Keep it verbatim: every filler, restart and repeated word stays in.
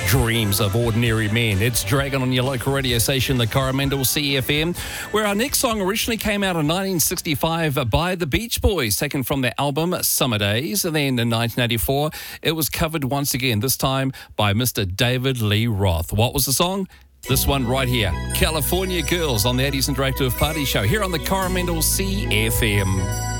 dreams of ordinary men. It's Dragon on your local radio station, the Coromandel C F M, where our next song originally came out in nineteen sixty-five by the Beach Boys, taken from their album Summer Days. And then in nineteen eighty-four, it was covered once again, this time by Mister David Lee Roth. What was the song? This one right here, California Girls, on the eighties Interactive Party Show, here on the Coromandel C F M.